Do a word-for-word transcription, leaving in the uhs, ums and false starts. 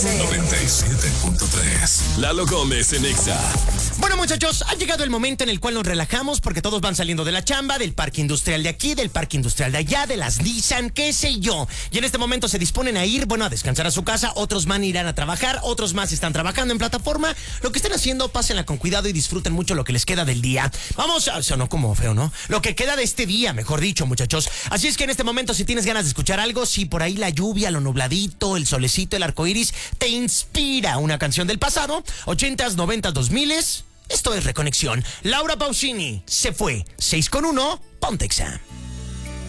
noventa y siete punto tres. Lalo Gómez en Exa. Bueno, muchachos, ha llegado el momento en el cual nos relajamos porque todos van saliendo de la chamba, del parque industrial de aquí, del parque industrial de allá, de las Nissan, qué sé yo. Y en este momento se disponen a ir, bueno, a descansar a su casa. Otros más irán a trabajar, otros más están trabajando en plataforma. Lo que estén haciendo, pásenla con cuidado y disfruten mucho lo que les queda del día. Vamos, a, sonó como feo, ¿no? Lo que queda de este día, mejor dicho, muchachos. Así es que en este momento, si tienes ganas de escuchar algo, si por ahí la lluvia, lo nubladito, el solecito, el arco iris, te inspira una canción del pasado, ochentas, noventas, dos miles. Esto es Reconexión. Laura Pausini se fue. seis con uno, Ponte Exa.